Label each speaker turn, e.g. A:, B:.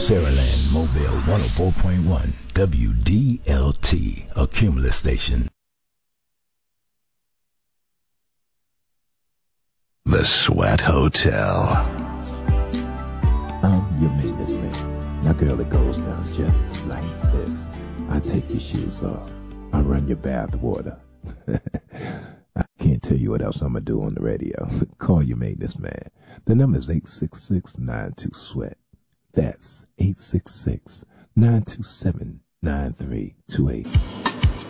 A: Saraland, Mobile 104.1, WDLT, a Cumulus station.
B: The Sweat Hotel.
C: I'm your maintenance man. Now, girl, it goes down just like this. I take your shoes off. I run your bath water. I can't tell you what else I'm going to do on the radio. Call your maintenance man. The number is 866-92-SWEAT. That's 866-927-9328.